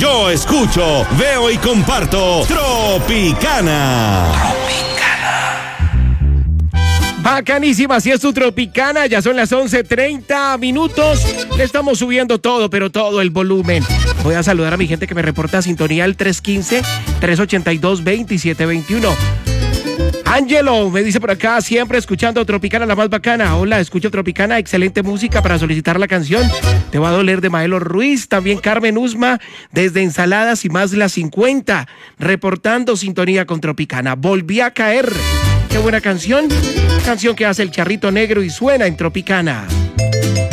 Yo escucho, veo y comparto Tropicana. Bacanísima, así es tu Tropicana, ya son las 11:30 minutos. Le estamos subiendo todo, pero todo el volumen. Voy a saludar a mi gente que me reporta sintonía al 315-382-2721. Ángelo me dice por acá, siempre escuchando Tropicana, la más bacana. Hola, escucho Tropicana, excelente música para solicitar la canción Te va a doler de Maelo Ruiz. También Carmen Usma desde Ensaladas y más la 50, reportando sintonía con Tropicana. Volví a caer. Qué buena canción que hace el Charrito Negro y suena en Tropicana.